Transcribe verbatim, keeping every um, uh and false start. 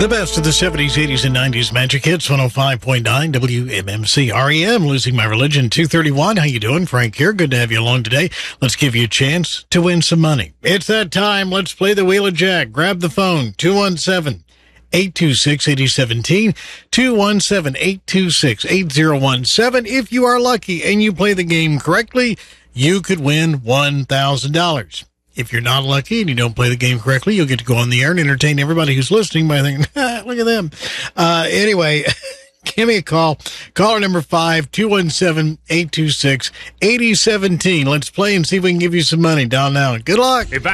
The best of the seventies, eighties, and nineties magic hits, one oh five point nine W M M C. R E M, Losing My Religion, two thirty-one. How you doing? Frank here. Good to have you along today. Let's give you a chance to win some money. It's that time. Let's play the Wheel of Jack. Grab the phone, two one seven, eight two six, eight oh one seven, two one seven, eight two six, eight oh one seven. If you are lucky and you play the game correctly, you could win one thousand dollars. If you're not lucky and you don't play the game correctly, you'll get to go on the air and entertain everybody who's listening by thinking, ah, look at them. Uh, anyway, give me a call. Caller number five, two one seven, eight two six, eight oh one seven. Let's play and see if we can give you some money. Down now. Good luck. If I